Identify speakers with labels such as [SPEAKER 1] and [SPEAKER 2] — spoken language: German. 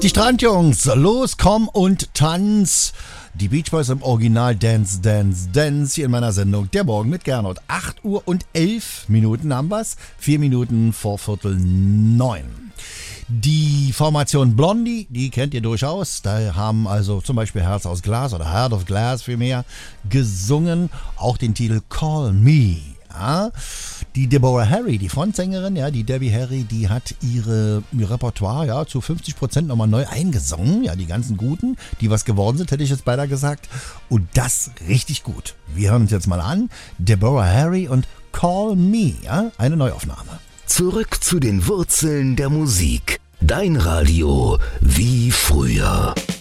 [SPEAKER 1] Die Strandjungs, los, komm und tanz. Die Beach Boys im Original Dance, Dance, Dance hier in meiner Sendung Der Morgen mit Gernot. 8 Uhr und 11 Minuten haben wir's. 4 Minuten vor 8:45. Die Formation Blondie, die kennt ihr durchaus. Da haben also zum Beispiel Herz aus Glas oder Heart of Glass vielmehr gesungen. Auch den Titel Call Me. Ja. Die Deborah Harry, die Frontsängerin, ja, die Debbie Harry, die hat ihr Repertoire ja zu 50% nochmal neu eingesungen. Ja, die ganzen Guten, die was geworden sind, hätte ich jetzt beinahe gesagt. Und das richtig gut. Wir hören uns jetzt mal an. Deborah Harry und Call Me, ja, eine Neuaufnahme.
[SPEAKER 2] Zurück zu den Wurzeln der Musik. Dein Radio wie früher.